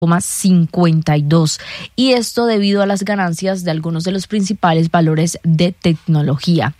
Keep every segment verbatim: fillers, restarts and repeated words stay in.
cincuenta y dos, y esto debido a las ganancias de algunos de los principales valores de tecnología.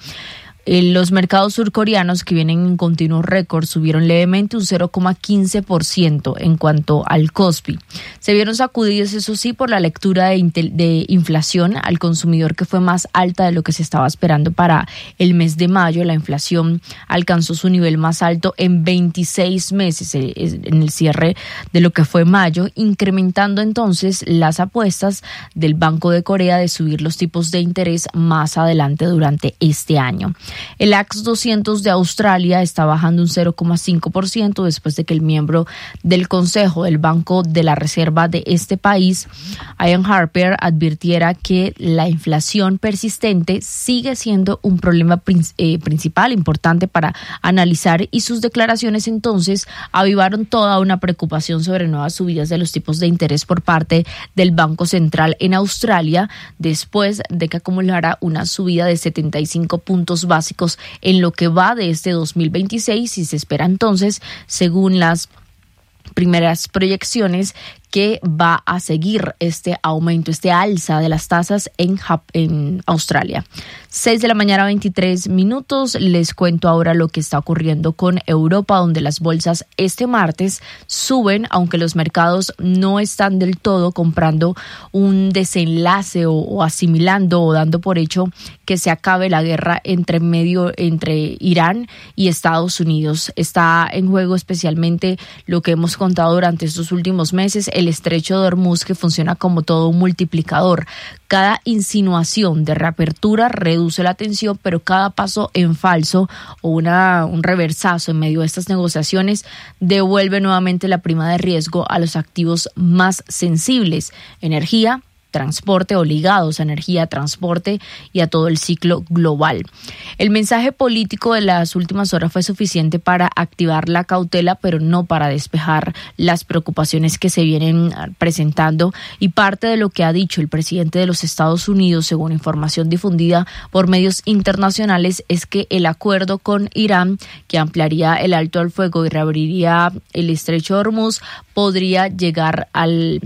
Los mercados surcoreanos, que vienen en continuo récord, subieron levemente un cero coma quince por ciento en cuanto al Kospi. Se vieron sacudidos, eso sí, por la lectura de, de inflación al consumidor, que fue más alta de lo que se estaba esperando para el mes de mayo. La inflación alcanzó su nivel más alto en veintiséis meses en el cierre de lo que fue mayo, incrementando entonces las apuestas del Banco de Corea de subir los tipos de interés más adelante durante este año. El A X doscientos de Australia está bajando un cero coma cinco por ciento después de que el miembro del Consejo del Banco de la Reserva de este país, Ian Harper, advirtiera que la inflación persistente sigue siendo un problema prin- eh, principal, importante para analizar, y sus declaraciones entonces avivaron toda una preocupación sobre nuevas subidas de los tipos de interés por parte del Banco Central en Australia, después de que acumulara una subida de setenta y cinco puntos básicos en lo que va de este dos mil veintiséis, y se espera entonces, según las primeras proyecciones, que va a seguir este aumento, este alza de las tasas en, en Australia. seis de la mañana, veintitrés minutos. Les cuento ahora lo que está ocurriendo con Europa, donde las bolsas este martes suben, aunque los mercados no están del todo comprando un desenlace o, o asimilando o dando por hecho que se acabe la guerra entre medio entre Irán y Estados Unidos. Está en juego especialmente lo que hemos contado durante estos últimos meses, el estrecho de Hormuz, que funciona como todo un multiplicador. Cada insinuación de reapertura reduce la tensión, pero cada paso en falso o una, un reversazo en medio de estas negociaciones devuelve nuevamente la prima de riesgo a los activos más sensibles: energía, transporte o ligados a energía, transporte y a todo el ciclo global. El mensaje político de las últimas horas fue suficiente para activar la cautela, pero no para despejar las preocupaciones que se vienen presentando, y parte de lo que ha dicho el presidente de los Estados Unidos, según información difundida por medios internacionales, es que el acuerdo con Irán, que ampliaría el alto al fuego y reabriría el estrecho de Hormuz, podría llegar al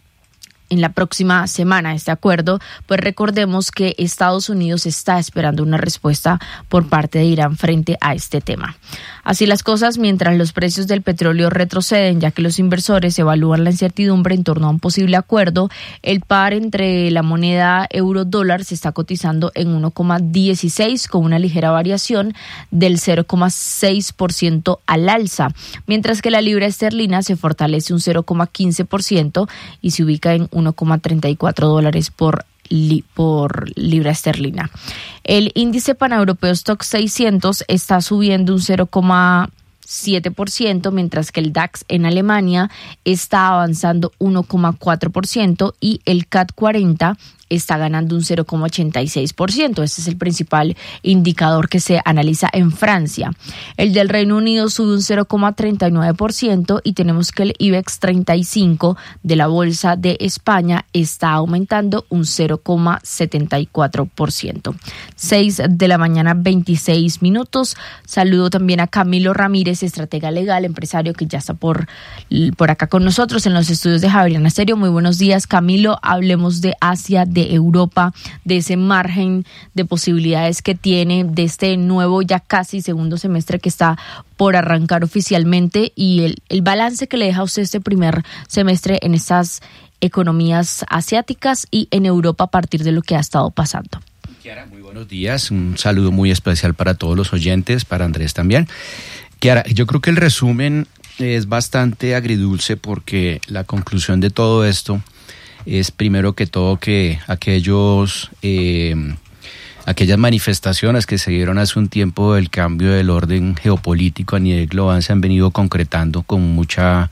en la próxima semana. Este acuerdo, pues recordemos que Estados Unidos está esperando una respuesta por parte de Irán frente a este tema. Así las cosas, mientras los precios del petróleo retroceden, ya que los inversores evalúan la incertidumbre en torno a un posible acuerdo, el par entre la moneda euro-dólar se está cotizando en uno coma dieciséis, con una ligera variación del cero coma seis por ciento al alza, mientras que la libra esterlina se fortalece un cero coma quince por ciento y se ubica en uno coma treinta y cuatro dólares por, li, por libra esterlina. El índice paneuropeo Stoxx seiscientos está subiendo un cero coma siete por ciento, mientras que el DAX en Alemania está avanzando uno coma cuatro por ciento y el C A C cuarenta está ganando un cero coma ochenta y seis por ciento. Este es el principal indicador que se analiza en Francia. El del Reino Unido sube un cero coma treinta y nueve por ciento y tenemos que el IBEX treinta y cinco de la Bolsa de España está aumentando un cero coma setenta y cuatro por ciento. seis de la mañana, veintiséis minutos. Saludo también a Camilo Ramírez, estratega legal, empresario, que ya está por, por acá con nosotros en los estudios de Javeriana Estéreo. Muy buenos días, Camilo. Hablemos de Asia, de Europa, de ese margen de posibilidades que tiene, de este nuevo ya casi segundo semestre que está por arrancar oficialmente, y el, el balance que le deja a usted este primer semestre en estas economías asiáticas y en Europa a partir de lo que ha estado pasando. Kiara, muy buenos días. Un saludo muy especial para todos los oyentes, para Andrés también. Kiara, yo creo que el resumen es bastante agridulce, porque la conclusión de todo esto es, primero que todo, que aquellos eh, aquellas manifestaciones que se dieron hace un tiempo del cambio del orden geopolítico a nivel global se han venido concretando con mucha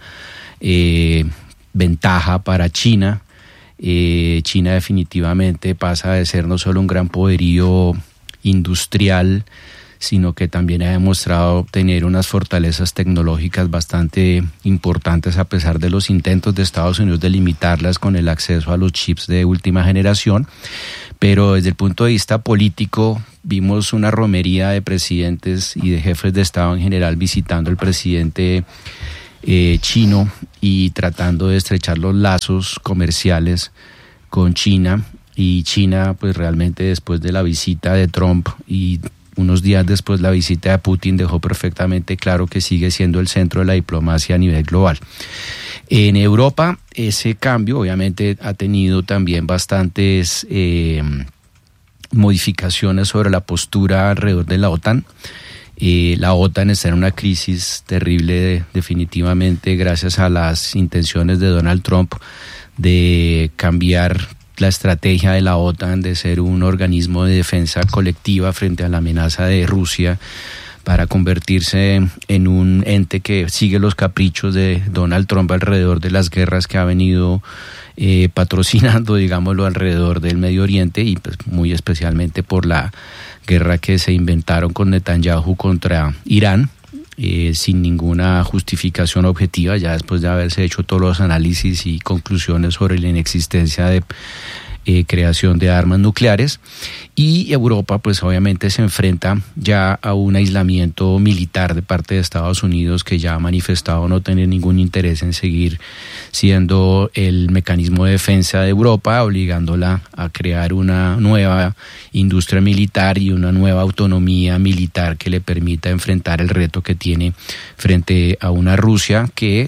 eh, ventaja para China. Eh, China definitivamente pasa de ser no solo un gran poderío industrial, sino que también ha demostrado tener unas fortalezas tecnológicas bastante importantes, a pesar de los intentos de Estados Unidos de limitarlas con el acceso a los chips de última generación. Pero desde el punto de vista político, vimos una romería de presidentes y de jefes de Estado en general visitando el presidente eh, chino y tratando de estrechar los lazos comerciales con China. Y China, pues realmente después de la visita de Trump y unos días después la visita de Putin, dejó perfectamente claro que sigue siendo el centro de la diplomacia a nivel global. En Europa, ese cambio obviamente ha tenido también bastantes eh, modificaciones sobre la postura alrededor de la OTAN. Eh, la OTAN está en una crisis terrible, de, definitivamente, gracias a las intenciones de Donald Trump de cambiar la estrategia de la OTAN de ser un organismo de defensa colectiva frente a la amenaza de Rusia, para convertirse en un ente que sigue los caprichos de Donald Trump alrededor de las guerras que ha venido eh, patrocinando, digámoslo, alrededor del Medio Oriente, y pues muy especialmente por la guerra que se inventaron con Netanyahu contra Irán, eh, sin ninguna justificación objetiva, ya después de haberse hecho todos los análisis y conclusiones sobre la inexistencia de Eh, creación de armas nucleares. Y Europa pues obviamente se enfrenta ya a un aislamiento militar de parte de Estados Unidos, que ya ha manifestado no tener ningún interés en seguir siendo el mecanismo de defensa de Europa, obligándola a crear una nueva industria militar y una nueva autonomía militar que le permita enfrentar el reto que tiene frente a una Rusia que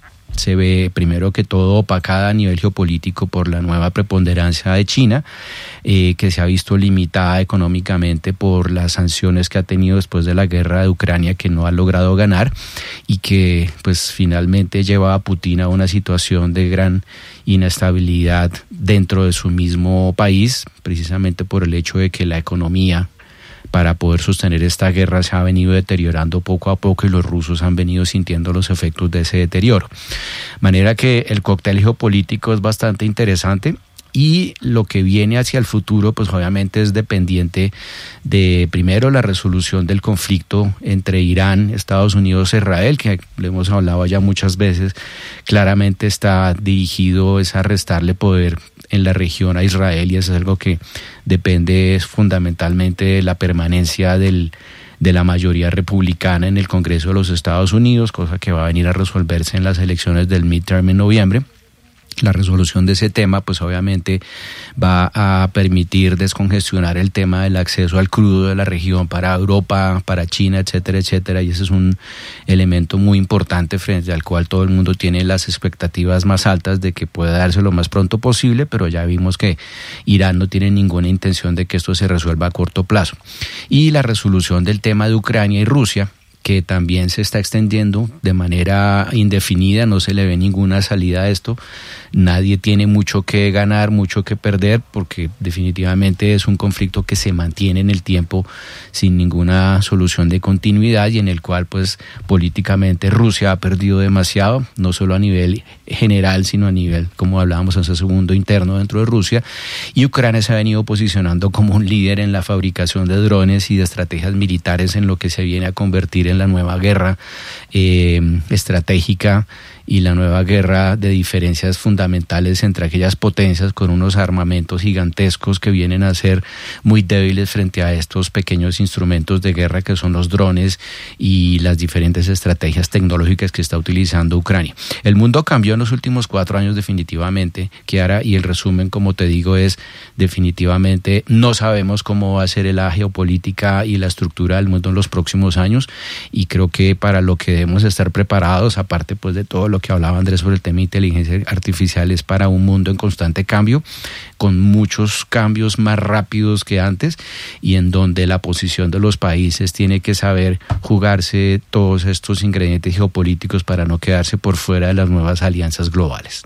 se ve primero que todo opacada a nivel geopolítico por la nueva preponderancia de China, eh, que se ha visto limitada económicamente por las sanciones que ha tenido después de la guerra de Ucrania, que no ha logrado ganar, y que pues finalmente lleva a Putin a una situación de gran inestabilidad dentro de su mismo país, precisamente por el hecho de que la economía para poder sostener esta guerra se ha venido deteriorando poco a poco, y los rusos han venido sintiendo los efectos de ese deterioro. De manera que el cóctel geopolítico es bastante interesante, y lo que viene hacia el futuro pues obviamente es dependiente de, primero, la resolución del conflicto entre Irán, Estados Unidos e Israel, que le hemos hablado ya muchas veces. Claramente está dirigido es a restarle poder en la región a Israel, y eso es algo que depende fundamentalmente de la permanencia del, de la mayoría republicana en el Congreso de los Estados Unidos, cosa que va a venir a resolverse en las elecciones del midterm en noviembre. La resolución de ese tema pues obviamente va a permitir descongestionar el tema del acceso al crudo de la región para Europa, para China, etcétera, etcétera, y ese es un elemento muy importante frente al cual todo el mundo tiene las expectativas más altas de que pueda darse lo más pronto posible, pero ya vimos que Irán no tiene ninguna intención de que esto se resuelva a corto plazo. Y la resolución del tema de Ucrania y Rusia, que también se está extendiendo de manera indefinida, no se le ve ninguna salida a esto. Nadie tiene mucho que ganar, mucho que perder, porque definitivamente es un conflicto que se mantiene en el tiempo sin ninguna solución de continuidad, y en el cual pues políticamente Rusia ha perdido demasiado, no solo a nivel general, sino a nivel, como hablábamos, en ese segundo interno dentro de Rusia, y Ucrania se ha venido posicionando como un líder en la fabricación de drones y de estrategias militares en lo que se viene a convertir en la nueva guerra eh, estratégica y la nueva guerra de diferencias fundamentales entre aquellas potencias con unos armamentos gigantescos que vienen a ser muy débiles frente a estos pequeños instrumentos de guerra que son los drones y las diferentes estrategias tecnológicas que está utilizando Ucrania. El mundo cambió en los últimos cuatro años definitivamente, Kiara, y el resumen, como te digo, es definitivamente no sabemos cómo va a ser la geopolítica y la estructura del mundo en los próximos años, y creo que para lo que debemos estar preparados, aparte pues de todo lo que hablaba Andrés sobre el tema de inteligencia artificial, es para un mundo en constante cambio, con muchos cambios más rápidos que antes, y en donde la posición de los países tiene que saber jugarse todos estos ingredientes geopolíticos para no quedarse por fuera de las nuevas alianzas globales.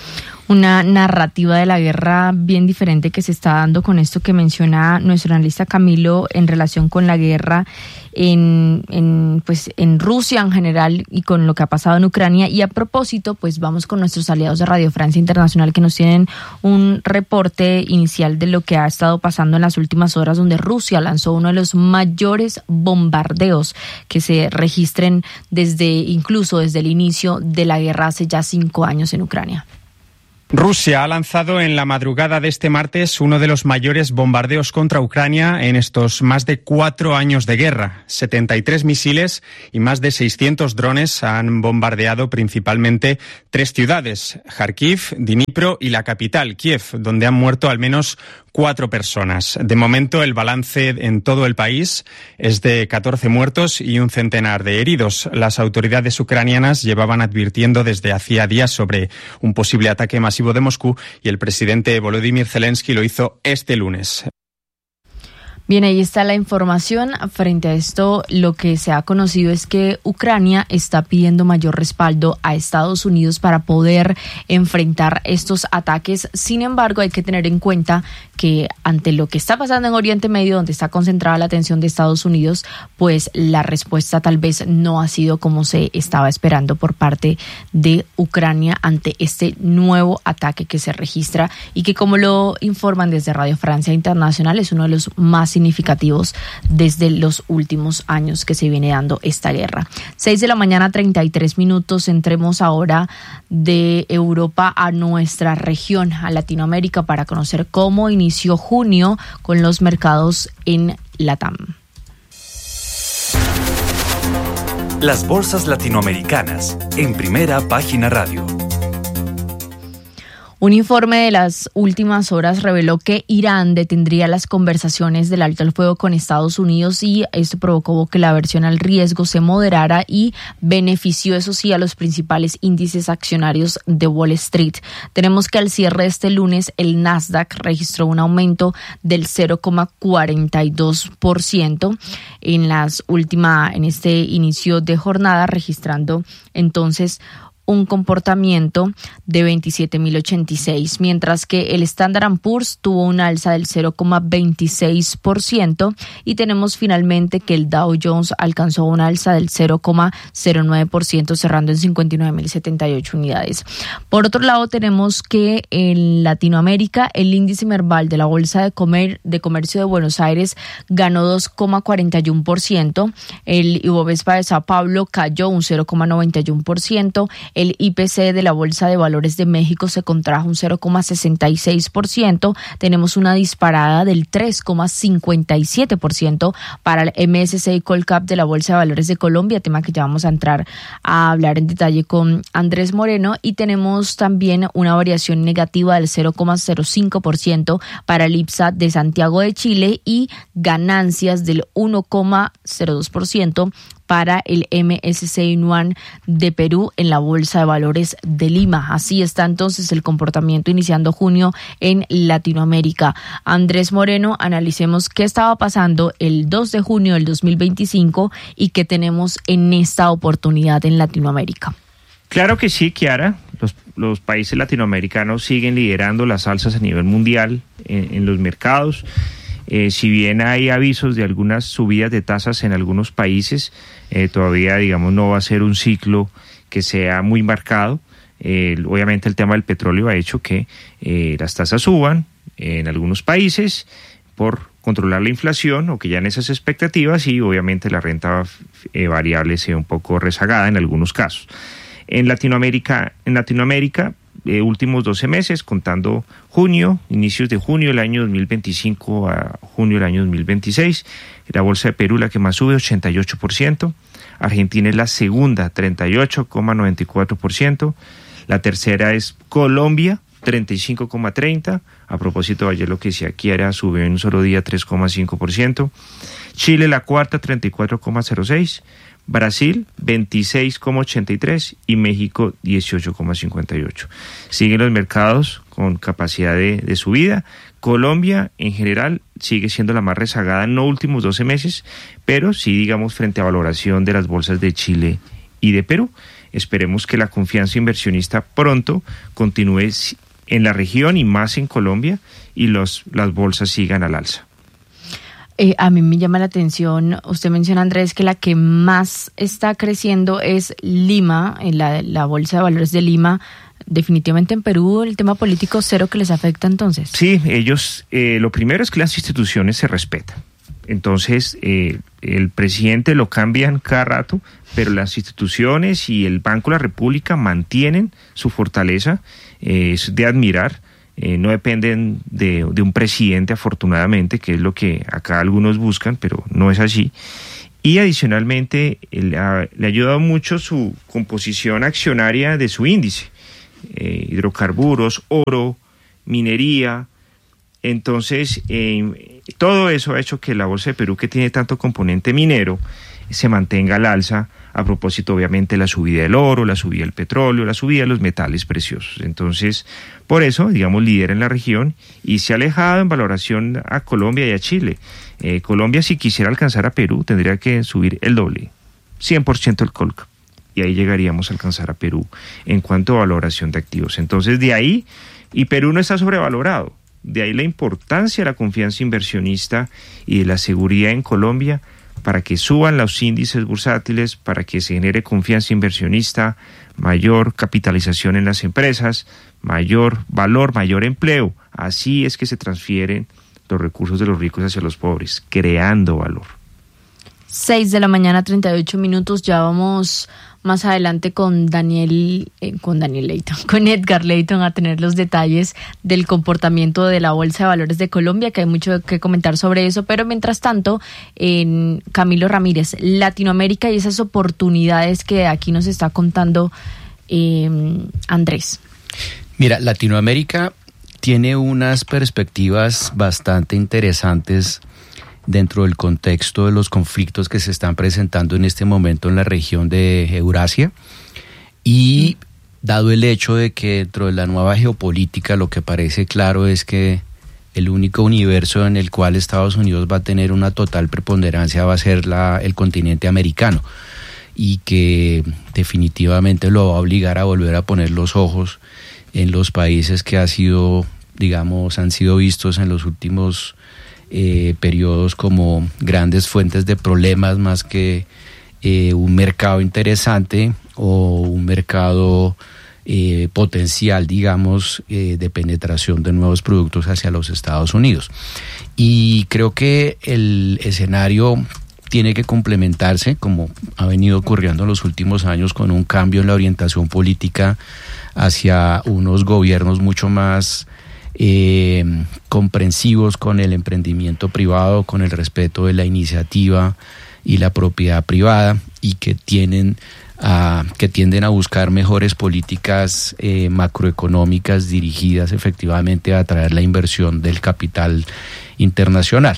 Una narrativa de la guerra bien diferente que se está dando con esto que menciona nuestro analista Camilo en relación con la guerra en, en, pues, en Rusia en general y con lo que ha pasado en Ucrania. Y a propósito, pues vamos con nuestros aliados de Radio Francia Internacional, que nos tienen un reporte inicial de lo que ha estado pasando en las últimas horas, donde Rusia lanzó uno de los mayores bombardeos que se registren desde incluso desde el inicio de la guerra hace ya cinco años en Ucrania. Rusia ha lanzado en la madrugada de este martes uno de los mayores bombardeos contra Ucrania en estos más de cuatro años de guerra. setenta y tres misiles y más de seiscientos drones han bombardeado principalmente tres ciudades, Kharkiv, Dnipro y la capital, Kiev, donde han muerto al menos cuatro personas. De momento, el balance en todo el país es de catorce muertos y un centenar de heridos. Las autoridades ucranianas llevaban advirtiendo desde hacía días sobre un posible ataque masivo de Moscú y el presidente Volodymyr Zelensky lo hizo este lunes. Bien, ahí está la información. Frente a esto, lo que se ha conocido es que Ucrania está pidiendo mayor respaldo a Estados Unidos para poder enfrentar estos ataques. Sin embargo, hay que tener en cuenta que ante lo que está pasando en Oriente Medio, donde está concentrada la atención de Estados Unidos, pues la respuesta tal vez no ha sido como se estaba esperando por parte de Ucrania ante este nuevo ataque que se registra y que, como lo informan desde Radio Francia Internacional, es uno de los más significativos desde los últimos años que se viene dando esta guerra. Seis de la mañana, treinta y tres minutos. Entremos ahora de Europa a nuestra región, a Latinoamérica, para conocer cómo inició junio con los mercados en LATAM. Las bolsas latinoamericanas en Primera Página Radio. Un informe de las últimas horas reveló que Irán detendría las conversaciones del alto el fuego con Estados Unidos y esto provocó que la aversión al riesgo se moderara y benefició, eso sí, a los principales índices accionarios de Wall Street. Tenemos que al cierre de este lunes el Nasdaq registró un aumento del cero coma cuarenta y dos por ciento en las última, en este inicio de jornada, registrando entonces un comportamiento de veintisiete mil ochenta y seis, mientras que el Standard and Poor's tuvo una alza del cero coma veintiséis por ciento y tenemos finalmente que el Dow Jones alcanzó una alza del cero coma cero nueve por ciento, cerrando en cincuenta y nueve mil setenta y ocho unidades. Por otro lado, tenemos que en Latinoamérica el índice Merval de la Bolsa de, Comer, de Comercio de Buenos Aires ganó dos coma cuarenta y uno por ciento, el Ibovespa de Sao Paulo cayó un cero coma noventa y uno por ciento, el I P C de la Bolsa de Valores de México se contrajo un cero coma sesenta y seis por ciento. Tenemos una disparada del tres coma cincuenta y siete por ciento para el M S C I Colcap de la Bolsa de Valores de Colombia, tema que ya vamos a entrar a hablar en detalle con Andrés Moreno. Y tenemos también una variación negativa del cero coma cero cinco por ciento para el IPSA de Santiago de Chile y ganancias del uno coma cero dos por ciento para el M S C I Nuan de Perú en la Bolsa de Valores de Lima. Así está entonces el comportamiento iniciando junio en Latinoamérica. Andrés Moreno, analicemos qué estaba pasando el dos de junio del dos mil veinticinco y qué tenemos en esta oportunidad en Latinoamérica. Claro que sí, Kiara. Los, los países latinoamericanos siguen liderando las alzas a nivel mundial en, en los mercados. Eh, si bien hay avisos de algunas subidas de tasas en algunos países, eh, todavía, digamos, no va a ser un ciclo que sea muy marcado. Eh, obviamente el tema del petróleo ha hecho que eh, las tasas suban en algunos países por controlar la inflación o que ya en esas expectativas, y obviamente la renta eh, variable sea un poco rezagada en algunos casos. En Latinoamérica, en Latinoamérica, Eh, últimos doce meses, contando junio, inicios de junio del año dos mil veinticinco a junio del año dos mil veintiséis, la Bolsa de Perú la que más sube, ochenta y ocho por ciento, Argentina es la segunda, treinta y ocho coma noventa y cuatro por ciento, la tercera es Colombia, treinta y cinco coma treinta por ciento, a propósito ayer lo que decía Kiara, subió en un solo día tres coma cinco por ciento, Chile la cuarta, treinta y cuatro coma cero seis por ciento, Brasil veintiséis coma ochenta y tres por ciento y México dieciocho coma cincuenta y ocho por ciento. Siguen los mercados con capacidad de, de subida. Colombia en general sigue siendo la más rezagada en los últimos doce meses, pero sí, digamos, frente a valoración de las bolsas de Chile y de Perú. Esperemos que la confianza inversionista pronto continúe en la región y más en Colombia y los, las bolsas sigan al alza. Eh, a mí me llama la atención, usted menciona, Andrés, que la que más está creciendo es Lima, en la, la Bolsa de Valores de Lima. Definitivamente en Perú el tema político cero que les afecta entonces. Sí, ellos, eh, lo primero es que las instituciones se respetan. Entonces, eh, el presidente lo cambian cada rato, pero las instituciones y el Banco de la República mantienen su fortaleza. eh, es de admirar. Eh, no dependen de, de un presidente, afortunadamente, que es lo que acá algunos buscan, pero no es así. Y adicionalmente eh, le, ha, le ha ayudado mucho su composición accionaria de su índice. Eh, hidrocarburos, oro, minería. Entonces, eh, todo eso ha hecho que la Bolsa de Perú, que tiene tanto componente minero, se mantenga al alza, a propósito obviamente la subida del oro, la subida del petróleo, la subida de los metales preciosos. Entonces, por eso, digamos, lidera en la región y se ha alejado en valoración a Colombia y a Chile. Eh, Colombia, si quisiera alcanzar a Perú, tendría que subir el doble, cien por ciento el Colcap, y ahí llegaríamos a alcanzar a Perú en cuanto a valoración de activos. Entonces, de ahí, y Perú no está sobrevalorado, de ahí la importancia de la confianza inversionista y de la seguridad en Colombia, para que suban los índices bursátiles, para que se genere confianza inversionista, mayor capitalización en las empresas, mayor valor, mayor empleo. Así es que se transfieren los recursos de los ricos hacia los pobres, creando valor. Seis de la mañana, treinta y ocho minutos. Ya vamos más adelante con Daniel, eh, con Daniel Leighton, con Edgar Leighton, a tener los detalles del comportamiento de la Bolsa de Valores de Colombia, que hay mucho que comentar sobre eso. Pero mientras tanto, en Camilo Ramírez, Latinoamérica y esas oportunidades que aquí nos está contando eh, Andrés. Mira, Latinoamérica tiene unas perspectivas bastante interesantes dentro del contexto de los conflictos que se están presentando en este momento en la región de Eurasia, y dado el hecho de que dentro de la nueva geopolítica lo que parece claro es que el único universo en el cual Estados Unidos va a tener una total preponderancia va a ser la, el continente americano, y que definitivamente lo va a obligar a volver a poner los ojos en los países que ha sido, digamos, han sido vistos en los últimos Eh, periodos como grandes fuentes de problemas, más que eh, un mercado interesante o un mercado eh, potencial, digamos, eh, de penetración de nuevos productos hacia los Estados Unidos. Y creo que el escenario tiene que complementarse, como ha venido ocurriendo en los últimos años, con un cambio en la orientación política hacia unos gobiernos mucho más Eh, comprensivos con el emprendimiento privado, con el respeto de la iniciativa y la propiedad privada, y que tienen a, que tienden a buscar mejores políticas eh, macroeconómicas dirigidas efectivamente a atraer la inversión del capital internacional.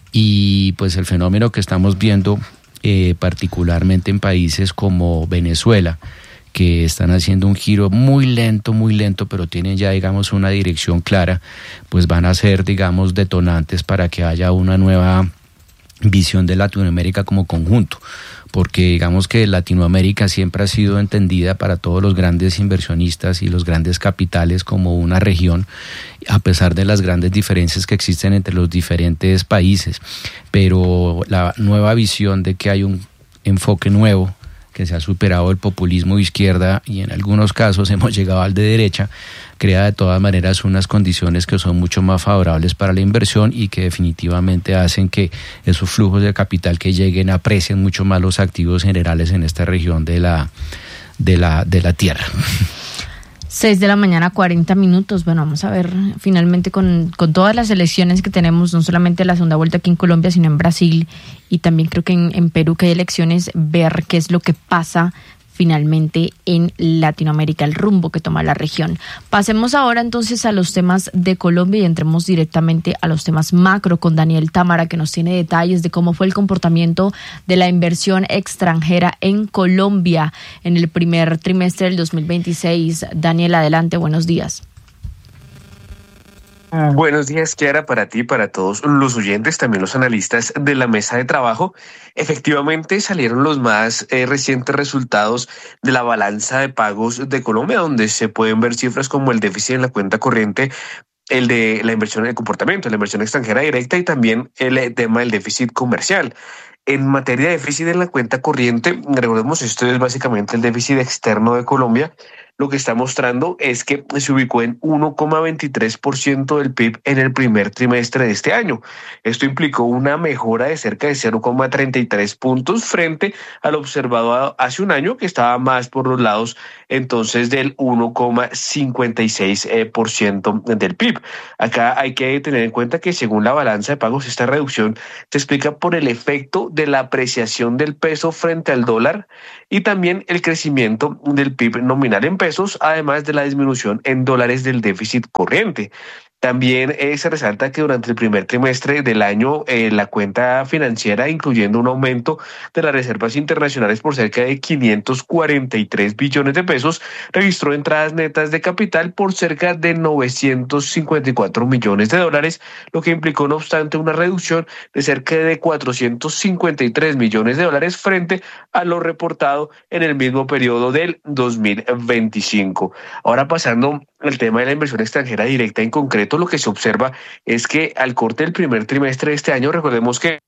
Y pues el fenómeno que estamos viendo eh, particularmente en países como Venezuela, que están haciendo un giro muy lento, muy lento, pero tienen ya, digamos, una dirección clara, pues van a ser, digamos, detonantes para que haya una nueva visión de Latinoamérica como conjunto, porque digamos que Latinoamérica siempre ha sido entendida para todos los grandes inversionistas y los grandes capitales como una región, a pesar de las grandes diferencias que existen entre los diferentes países, pero la nueva visión de que hay un enfoque nuevo, que se ha superado el populismo de izquierda y en algunos casos hemos llegado al de derecha, crea de todas maneras unas condiciones que son mucho más favorables para la inversión y que definitivamente hacen que esos flujos de capital que lleguen aprecien mucho más los activos generales en esta región de la, de la, de la tierra. Seis de la mañana, cuarenta minutos. Bueno, vamos a ver finalmente con, con todas las elecciones que tenemos, no solamente la segunda vuelta aquí en Colombia, sino en Brasil y también creo que en, en Perú, que hay elecciones, ver qué es lo que pasa finalmente en Latinoamérica, el rumbo que toma la región. Pasemos ahora entonces a los temas de Colombia y entremos directamente a los temas macro con Daniel Támara, que nos tiene detalles de cómo fue el comportamiento de la inversión extranjera en Colombia en el primer trimestre del dos mil veintiséis. Daniel, adelante, buenos días. Buenos días, Kiara, para ti, para todos los oyentes, también los analistas de la mesa de trabajo. Efectivamente, salieron los más eh, recientes resultados de la balanza de pagos de Colombia, donde se pueden ver cifras como el déficit en la cuenta corriente, el de la inversión en el comportamiento, la inversión extranjera directa y también el tema del déficit comercial. En materia de déficit en la cuenta corriente, recordemos, esto es básicamente el déficit externo de Colombia. lo que está mostrando es que se ubicó en uno coma veintitrés por ciento del P I B en el primer trimestre de este año. Esto implicó una mejora de cerca de cero coma treinta y tres puntos frente al observado hace un año, que estaba más por los lados entonces del uno coma cincuenta y seis por ciento del P I B. Acá hay que tener en cuenta que según la balanza de pagos, esta reducción se explica por el efecto de la apreciación del peso frente al dólar y también el crecimiento del P I B nominal en pesos, además de la disminución en dólares del déficit corriente. También eh, se resalta que durante el primer trimestre del año eh, la cuenta financiera, incluyendo un aumento de las reservas internacionales por cerca de quinientos cuarenta y tres billones de pesos, registró entradas netas de capital por cerca de novecientos cincuenta y cuatro millones de dólares, lo que implicó no obstante una reducción de cerca de cuatrocientos cincuenta y tres millones de dólares frente a lo reportado en el mismo periodo del dos mil veinticinco. Ahora pasando al tema de la inversión extranjera directa en concreto, lo que se observa es que al corte del primer trimestre de este año, recordemos que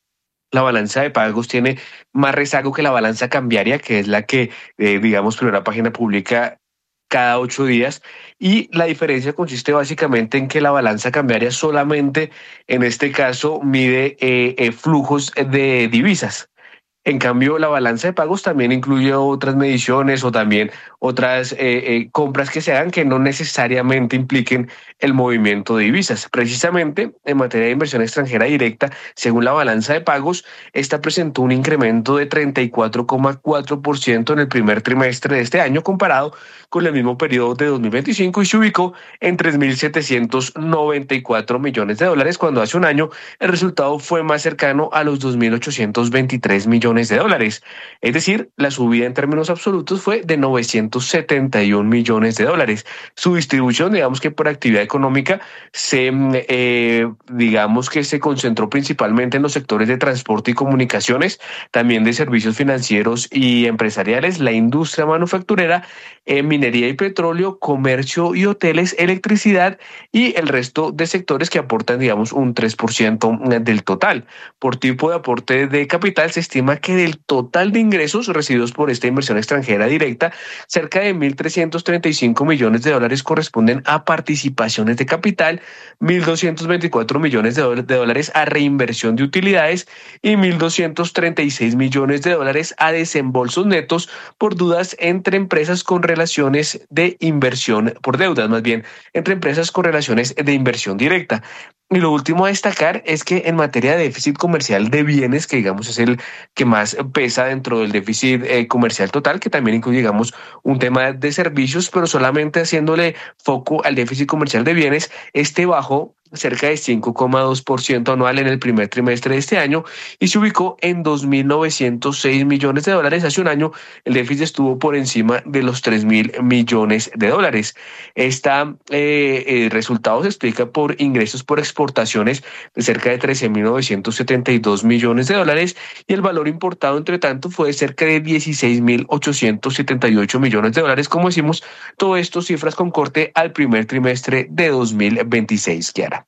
la balanza de pagos tiene más rezago que la balanza cambiaria, que es la que, eh, digamos, Primera Página publica cada ocho días, y la diferencia consiste básicamente en que la balanza cambiaria solamente, en este caso, mide eh, eh, flujos de divisas. En cambio, la balanza de pagos también incluye otras mediciones o también otras eh, eh, compras que se hagan que no necesariamente impliquen el movimiento de divisas. Precisamente, en materia de inversión extranjera directa, según la balanza de pagos, esta presentó un incremento de treinta y cuatro coma cuatro por ciento en el primer trimestre de este año comparado con el mismo periodo de dos mil veinticinco y se ubicó en tres mil setecientos noventa y cuatro millones de dólares, cuando hace un año el resultado fue más cercano a los dos mil ochocientos veintitrés millones de dólares. Es decir, la subida en términos absolutos fue de novecientos setenta y un millones de dólares. Su distribución, digamos que por actividad económica, se, eh, digamos que se concentró principalmente en los sectores de transporte y comunicaciones, también de servicios financieros y empresariales, la industria manufacturera, eh, minería y petróleo, comercio y hoteles, electricidad y el resto de sectores que aportan, digamos, un tres por ciento del total. Por tipo de aporte de capital, se estima que del total de ingresos recibidos por esta inversión extranjera directa, cerca de mil trescientos treinta y cinco millones de dólares corresponden a participaciones de capital, mil doscientos veinticuatro millones de dólares a reinversión de utilidades y mil doscientos treinta y seis millones de dólares a desembolsos netos por deudas entre empresas con relaciones de inversión, por deudas más bien, entre empresas con relaciones de inversión directa. Y lo último a destacar es que en materia de déficit comercial de bienes, que digamos es el que más pesa dentro del déficit eh, comercial total, que también incluye, digamos, un tema de servicios, pero solamente haciéndole foco al déficit comercial de bienes, este bajó cerca de cinco coma dos por ciento anual en el primer trimestre de este año y se ubicó en dos mil novecientos seis millones de dólares. Hace un año el déficit estuvo por encima de los tres mil millones de dólares. Este eh, eh, resultado se explica por ingresos por exportaciones de cerca de trece mil novecientos setenta y dos millones de dólares y el valor importado, entre tanto, fue de cerca de dieciséis mil ochocientos setenta y ocho millones de dólares. Como decimos, todo esto cifras con corte al primer trimestre de dos mil veintiséis, Kiara.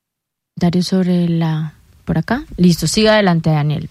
Dario, sobre la... por acá. Listo, siga adelante, Daniel.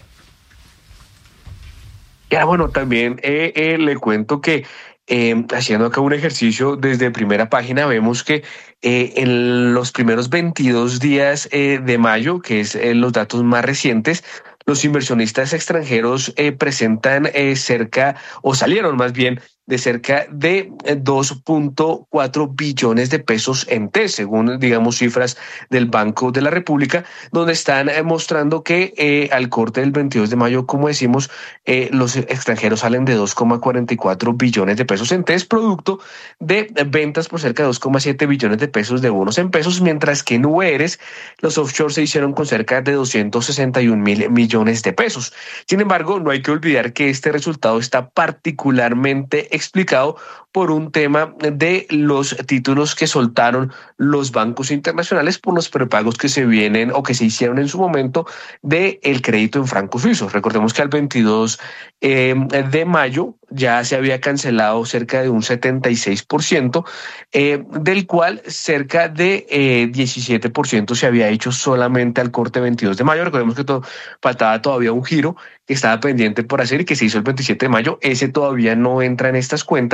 Ya, bueno, también eh, eh, le cuento que eh, haciendo acá un ejercicio desde Primera Página, vemos que eh, en los primeros veintidós días eh, de mayo, que es eh, los datos más recientes, los inversionistas extranjeros eh, presentan eh, cerca, o salieron más bien, de cerca de dos punto cuatro billones de pesos en T E S, según, digamos, cifras del Banco de la República, donde están eh, mostrando que eh, al corte del veintidós de mayo, como decimos, eh, los extranjeros salen de dos coma cuarenta y cuatro billones de pesos en T E S, producto de ventas por cerca de dos coma siete billones de pesos de bonos en pesos, mientras que en U E R S los offshore se hicieron con cerca de doscientos sesenta y un mil millones de pesos. Sin embargo, no hay que olvidar que este resultado está particularmente explicado por un tema de los títulos que soltaron los bancos internacionales por los prepagos que se vienen o que se hicieron en su momento de el crédito en francos suizos. Recordemos que al veintidós eh, de mayo ya se había cancelado cerca de un setenta y seis por ciento, eh, del cual cerca de eh, diecisiete por ciento se había hecho solamente al corte veintidós de mayo. Recordemos que to- faltaba todavía un giro que estaba pendiente por hacer y que se hizo el veintisiete de mayo. Ese todavía no entra en estas cuentas.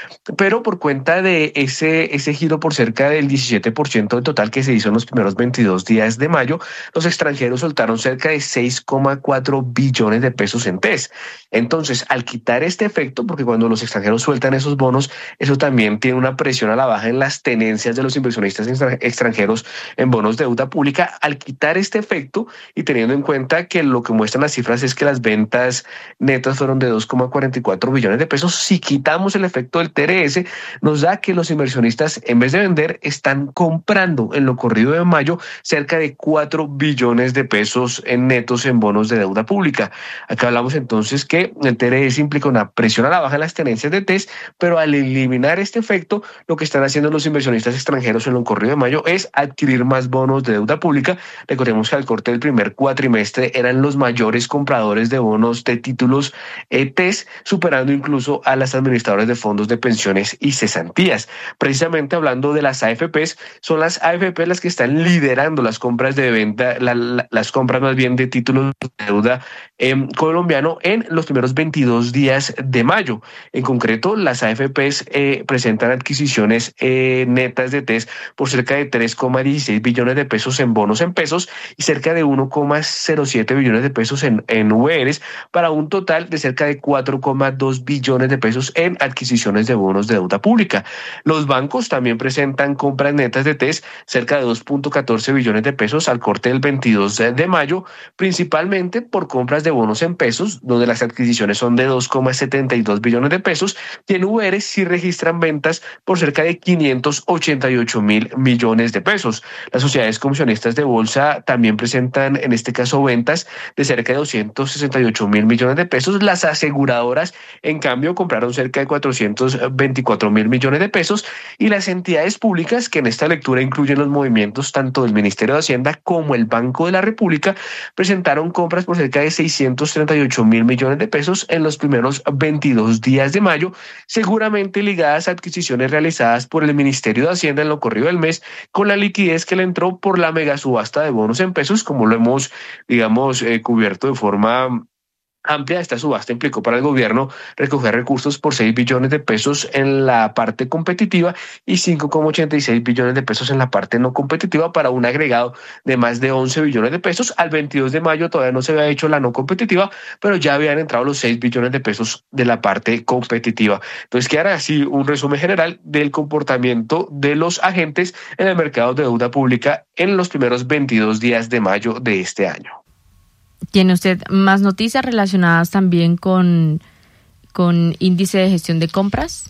pero por cuenta de ese, ese giro por cerca del diecisiete por ciento del total que se hizo en los primeros veintidós días de mayo, los extranjeros soltaron cerca de seis coma cuatro billones de pesos en T E S. Entonces, al quitar este efecto, porque cuando los extranjeros sueltan esos bonos, eso también tiene una presión a la baja en las tenencias de los inversionistas extranjeros en bonos de deuda pública, al quitar este efecto y teniendo en cuenta que lo que muestran las cifras es que las ventas netas fueron de dos coma cuarenta y cuatro billones de pesos, si quitamos el efecto del T R S, nos da que los inversionistas, en vez de vender, están comprando en lo corrido de mayo cerca de cuatro billones de pesos en netos en bonos de deuda pública. Acá hablamos entonces que el T R S implica una presión a la baja en las tenencias de T E S, pero al eliminar este efecto, lo que están haciendo los inversionistas extranjeros en lo corrido de mayo es adquirir más bonos de deuda pública. Recordemos que al corte del primer cuatrimestre eran los mayores compradores de bonos de títulos eh, T E S, superando incluso a las administradoras de fondos de pensiones y cesantías. Precisamente hablando de las A F Pes, son las A F Pes las que están liderando las compras de venta, la, la, las compras más bien de títulos de deuda eh, colombiano en los primeros veintidós días de mayo. En concreto, las A F Pes eh, presentan adquisiciones eh, netas de T E S por cerca de tres coma dieciséis billones de pesos en bonos en pesos y cerca de uno coma cero siete billones de pesos en, en V Rs, para un total de cerca de cuatro coma dos billones de pesos en adquisiciones de bonos de deuda pública. Los bancos también presentan compras netas de T E S cerca de dos coma catorce billones de pesos al corte del veintidós de mayo, principalmente por compras de bonos en pesos, donde las adquisiciones son de dos coma setenta y dos billones de pesos, y en V Rs sí registran ventas por cerca de quinientos ochenta y ocho mil millones de pesos. Las sociedades comisionistas de bolsa también presentan, en este caso, ventas de cerca de doscientos sesenta y ocho mil millones de pesos. Las aseguradoras, en cambio, compraron cerca de cuatrocientos veinticuatro mil millones de pesos, y las entidades públicas, que en esta lectura incluyen los movimientos tanto del Ministerio de Hacienda como el Banco de la República, presentaron compras por cerca de seiscientos treinta y ocho mil millones de pesos en los primeros veintidós días de mayo, seguramente ligadas a adquisiciones realizadas por el Ministerio de Hacienda en lo corrido del mes, con la liquidez que le entró por la mega subasta de bonos en pesos, como lo hemos, digamos, eh, cubierto de forma amplia. Esta subasta implicó para el gobierno recoger recursos por seis billones de pesos en la parte competitiva y cinco coma ochenta y seis billones de pesos en la parte no competitiva, para un agregado de más de once billones de pesos. Al veintidós de mayo todavía no se había hecho la no competitiva, pero ya habían entrado los seis billones de pesos de la parte competitiva. Entonces quedará así un resumen general del comportamiento de los agentes en el mercado de deuda pública en los primeros veintidós días de mayo de este año. ¿Tiene usted más noticias relacionadas también con, con índice de gestión de compras?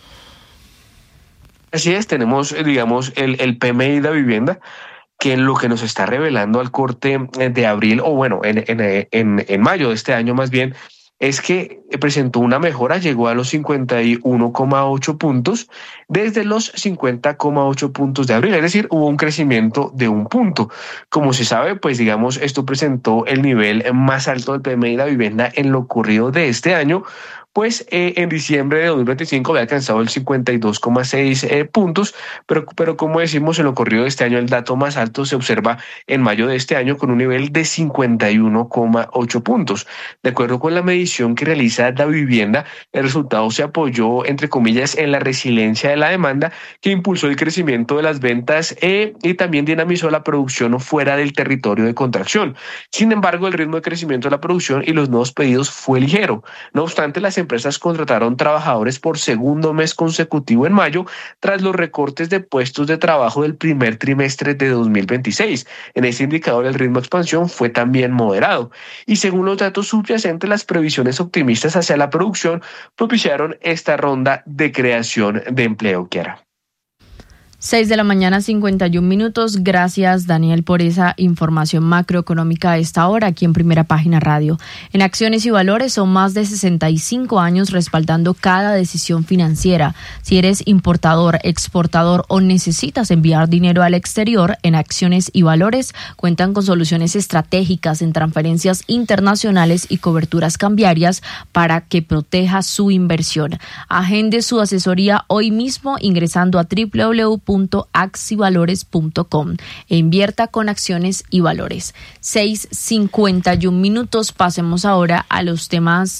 Así es, tenemos, digamos, el, el P M I de vivienda, que lo que nos está revelando al corte de abril, o bueno, en, en, en, en mayo de este año más bien, es que presentó una mejora, llegó a los cincuenta y uno coma ocho puntos desde los cincuenta coma ocho puntos de abril, es decir, hubo un crecimiento de un punto. Como se sabe, pues digamos, esto presentó el nivel más alto del P M I de la vivienda en lo ocurrido de este año, pues eh, en diciembre de dos mil veinticinco había alcanzado el cincuenta y dos coma seis eh, puntos, pero, pero como decimos, en lo corrido de este año el dato más alto se observa en mayo de este año con un nivel de cincuenta y uno coma ocho puntos. De acuerdo con la medición que realiza la vivienda, el resultado se apoyó, entre comillas, en la resiliencia de la demanda, que impulsó el crecimiento de las ventas eh, y también dinamizó la producción fuera del territorio de contracción. Sin embargo, el ritmo de crecimiento de la producción y los nuevos pedidos fue ligero. No obstante, las empresas contrataron trabajadores por segundo mes consecutivo en mayo tras los recortes de puestos de trabajo del primer trimestre de dos mil veintiséis. En ese indicador el ritmo de expansión fue también moderado y según los datos subyacentes, las previsiones optimistas hacia la producción propiciaron esta ronda de creación de empleo, Kiara. seis de la mañana, cincuenta y un minutos. Gracias, Daniel, por esa información macroeconómica a esta hora aquí en Primera Página Radio. En Acciones y Valores son más de sesenta y cinco años respaldando cada decisión financiera. Si eres importador, exportador o necesitas enviar dinero al exterior, en Acciones y Valores cuentan con soluciones estratégicas en transferencias internacionales y coberturas cambiarias para que proteja su inversión. Agende su asesoría hoy mismo ingresando a doble u doble u doble u punto axivalores punto com e invierta con Acciones y Valores. seis cincuenta y un minutos. Pasemos ahora a los temas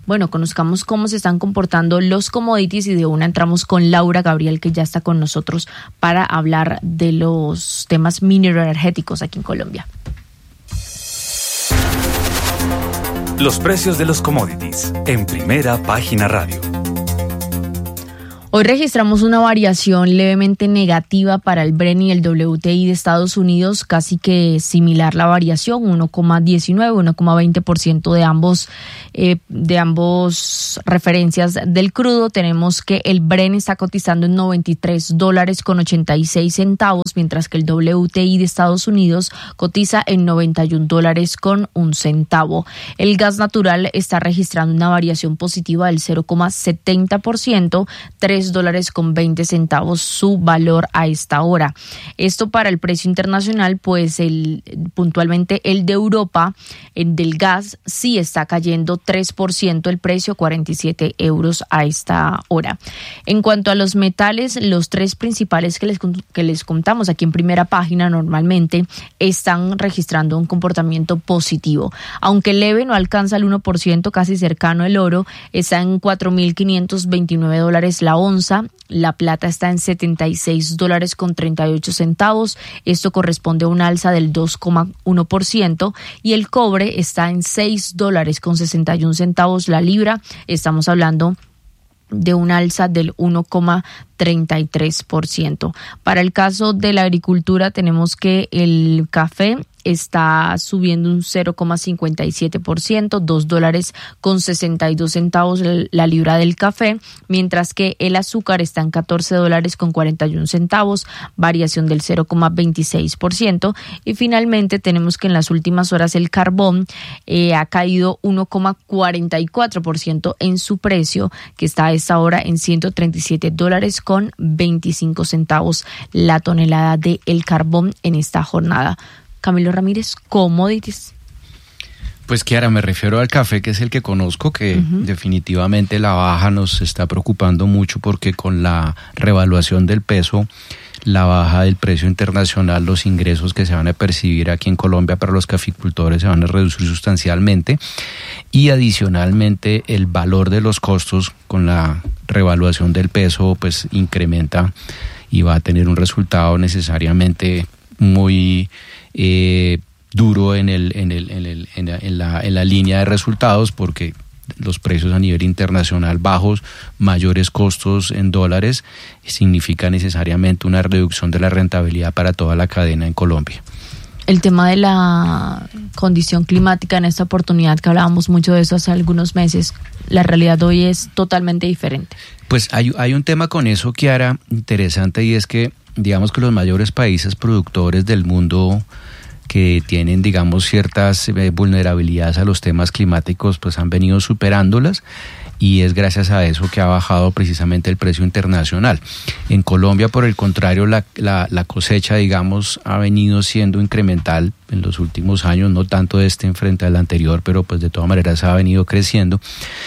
bueno, conozcamos cómo se están comportando los commodities y de una entramos con Laura Gabriel, que ya está con nosotros para hablar de los temas mineroenergéticos aquí en Colombia. Los precios de los commodities en Primera Página Radio. Hoy registramos una variación levemente negativa para el Brent y el W T I de Estados Unidos, casi que similar la variación, uno coma diecinueve, uno coma veinte por ciento de ambos eh, de ambos referencias del crudo. Tenemos que el Brent está cotizando en noventa y tres dólares con ochenta y seis centavos, mientras que el W T I de Estados Unidos cotiza en noventa y un dólares con un centavo. El gas natural está registrando una variación positiva del cero coma setenta por ciento, tres dólares con veinte centavos su valor a esta hora. Esto para el precio internacional, pues el puntualmente el de Europa, el del gas, sí está cayendo tres por ciento el precio, cuarenta y siete euros a esta hora. En cuanto a los metales, los tres principales que les, que les contamos aquí en Primera Página normalmente están registrando un comportamiento positivo. Aunque leve, no alcanza el uno por ciento, casi cercano el oro, está en cuatro mil quinientos veintinueve dólares la onza. La plata está en setenta y seis dólares con treinta y ocho centavos. Esto corresponde a un alza del dos coma uno por ciento. Y el cobre está en seis dólares con sesenta y un centavos la libra. Estamos hablando de un alza del uno coma treinta y tres por ciento. Para el caso de la agricultura, tenemos que el café está subiendo un cero coma cincuenta y siete por ciento, dos dólares con sesenta y dos centavos la libra del café, mientras que el azúcar está en catorce dólares con cuarenta y un centavos, variación del cero coma veintiséis por ciento. Y finalmente tenemos que en las últimas horas el carbón eh, ha caído uno coma cuarenta y cuatro por ciento en su precio, que está a esta hora en ciento treinta y siete dólares con veinticinco centavos la tonelada de el carbón en esta jornada. Camilo Ramírez, commodities. Pues Kiara, me refiero al café, que es el que conozco, que uh-huh. definitivamente la baja nos está preocupando mucho porque con la revaluación del peso, la baja del precio internacional, los ingresos que se van a percibir aquí en Colombia para los caficultores se van a reducir sustancialmente y adicionalmente el valor de los costos con la revaluación del peso pues incrementa y va a tener un resultado necesariamente muy eh, duro en el en el en el en la, en la en la línea de resultados, porque los precios a nivel internacional bajos, mayores costos en dólares, significa necesariamente una reducción de la rentabilidad para toda la cadena en Colombia. El tema de la condición climática en esta oportunidad, que hablábamos mucho de eso hace algunos meses, la realidad hoy es totalmente diferente. Pues hay, hay un tema con eso, Kiara, interesante, y es que digamos que los mayores países productores del mundo que tienen, digamos, ciertas eh, vulnerabilidades a los temas climáticos, pues han venido superándolas, y es gracias a eso que ha bajado precisamente el precio internacional. En Colombia, por el contrario, la, la, la cosecha, digamos, ha venido siendo incremental en los últimos años, no tanto este en frente al anterior, pero pues de todas maneras ha venido creciendo,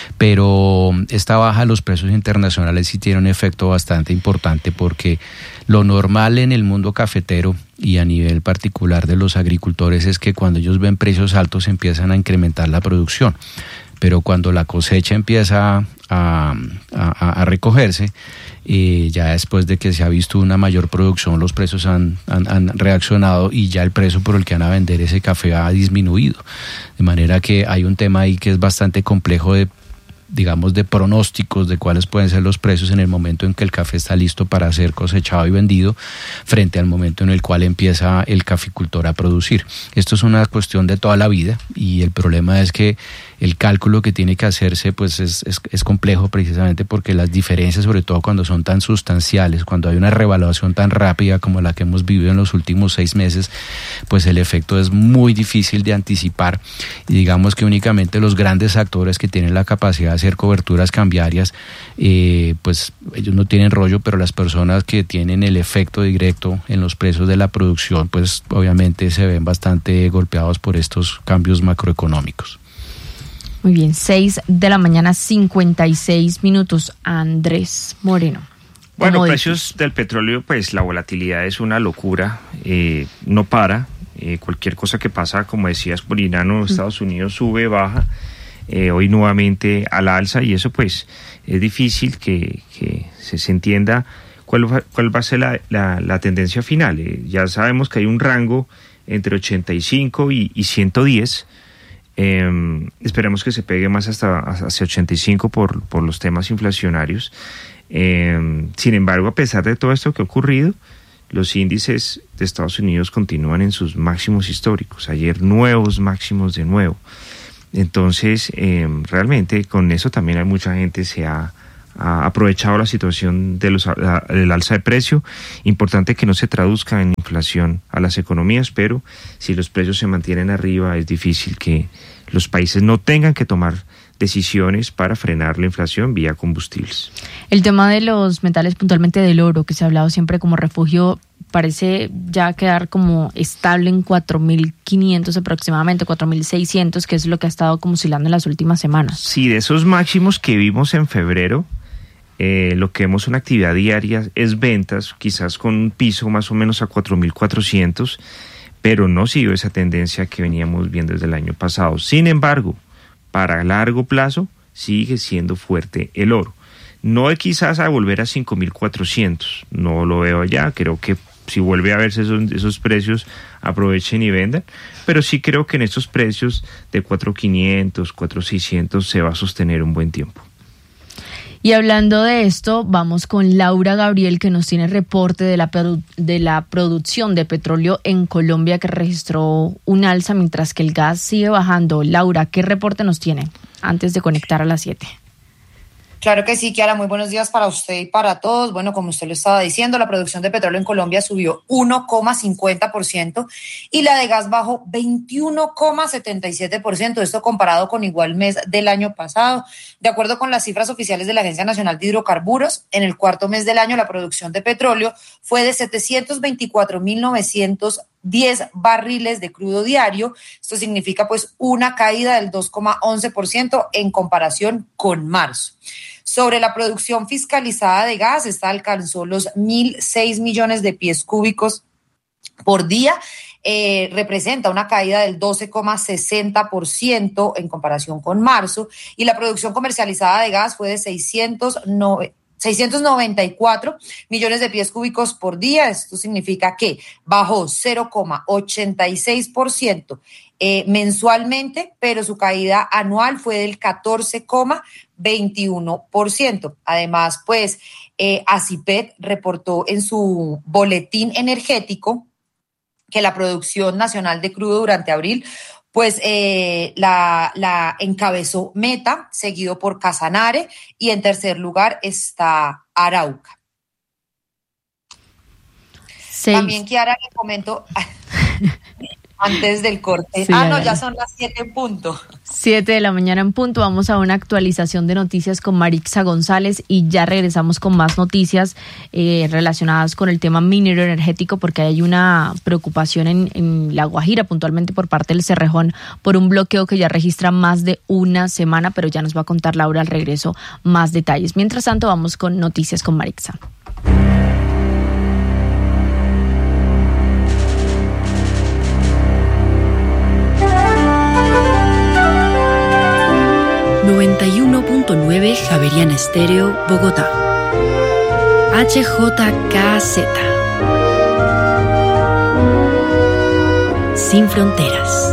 pero esta baja de los precios internacionales sí tiene un efecto bastante importante, porque lo normal en el mundo cafetero y a nivel particular de los agricultores es que cuando ellos ven precios altos empiezan a incrementar la producción, pero cuando la cosecha empieza a, a, a recogerse, eh, ya después de que se ha visto una mayor producción, los precios han, han, han reaccionado y ya el precio por el que van a vender ese café ha disminuido. De manera que hay un tema ahí que es bastante complejo de, digamos, de pronósticos de cuáles pueden ser los precios en el momento en que el café está listo para ser cosechado y vendido, frente al momento en el cual empieza el caficultor a producir. Esto es una cuestión de toda la vida, y el problema es que el cálculo que tiene que hacerse pues es, es, es complejo, precisamente porque las diferencias, sobre todo cuando son tan sustanciales, cuando hay una revaluación tan rápida como la que hemos vivido en los últimos seis meses, pues el efecto es muy difícil de anticipar, y digamos que únicamente los grandes actores que tienen la capacidad de hacer coberturas cambiarias, eh, pues ellos no tienen rollo, pero las personas que tienen el efecto directo en los precios de la producción, pues obviamente se ven bastante golpeados por estos cambios macroeconómicos. Muy bien, seis de la mañana, cincuenta y seis minutos. Andrés Moreno. Bueno, precios del petróleo, pues la volatilidad es una locura, eh, no para. Eh, cualquier cosa que pasa, como decías, Polinano, Estados Unidos sube, baja. eh, hoy nuevamente a la alza, y eso pues es difícil que, que se, se entienda cuál va, cuál va a ser la, la, la tendencia final. Eh, ya sabemos que hay un rango entre ochenta y cinco y, y ciento diez. Eh, esperemos que se pegue más hasta hacia ochenta y cinco por, por los temas inflacionarios. Eh, sin embargo, a pesar de todo esto que ha ocurrido, los índices de Estados Unidos continúan en sus máximos históricos. Ayer nuevos máximos de nuevo. Entonces, eh, realmente con eso también hay mucha gente se ha, ha aprovechado la situación de los, la, del alza de precio. Importante que no se traduzca en inflación a las economías, pero si los precios se mantienen arriba, es difícil que los países no tengan que tomar decisiones para frenar la inflación vía combustibles. El tema de los metales, puntualmente del oro, que se ha hablado siempre como refugio, parece ya quedar como estable en cuatro mil quinientos aproximadamente, cuatro mil seiscientos, que es lo que ha estado como oscilando en las últimas semanas. Sí, de esos máximos que vimos en febrero, eh, lo que vemos en actividad diaria es ventas, quizás con un piso más o menos a cuatro mil cuatrocientos, pero no siguió esa tendencia que veníamos viendo desde el año pasado. Sin embargo, para largo plazo sigue siendo fuerte el oro. No es quizás a volver a cinco mil cuatrocientos, no lo veo allá, creo que si vuelve a verse esos, esos precios, aprovechen y vendan, pero sí creo que en estos precios de cuatro mil quinientos, cuatro mil seiscientos se va a sostener un buen tiempo. Y hablando de esto, vamos con Laura Gabriel, que nos tiene reporte de la, produ- de la producción de petróleo en Colombia, que registró un alza mientras que el gas sigue bajando. Laura, ¿qué reporte nos tiene antes de conectar a las siete? Claro que sí, Kiara, muy buenos días para usted y para todos. Bueno, como usted lo estaba diciendo, la producción de petróleo en Colombia subió uno coma cincuenta por ciento y la de gas bajó veintiuno coma setenta y siete por ciento, esto comparado con igual mes del año pasado. De acuerdo con las cifras oficiales de la Agencia Nacional de Hidrocarburos, en el cuarto mes del año la producción de petróleo fue de setecientos veinticuatro mil novecientos diez barriles de crudo diario. Esto significa pues una caída del dos coma once por ciento en comparación con marzo. Sobre la producción fiscalizada de gas, esta alcanzó los mil seis millones de pies cúbicos por día, eh, representa una caída del doce coma sesenta por ciento en comparación con marzo, y la producción comercializada de gas fue de seiscientos noventa y cuatro millones de pies cúbicos por día. Esto significa que bajó cero coma ochenta y seis por ciento eh, mensualmente, pero su caída anual fue del catorce coma veintiuno por ciento. Además, pues, eh, ACIPET reportó en su boletín energético que la producción nacional de crudo durante abril pues eh, la, la encabezó Meta, seguido por Casanare, y en tercer lugar está Arauca. Seis. También, Kiara, le comento antes del corte. Sí, ah, no, ya son las siete en punto. Siete de la mañana en punto. Vamos a una actualización de noticias con Marixa González y ya regresamos con más noticias eh, relacionadas con el tema minero energético, porque hay una preocupación en, en La Guajira, puntualmente por parte del Cerrejón, por un bloqueo que ya registra más de una semana, pero ya nos va a contar Laura al regreso más detalles. Mientras tanto, vamos con noticias con Marixa. noventa y uno punto nueve Javeriana Estéreo, Bogotá. H J K Z. Sin fronteras.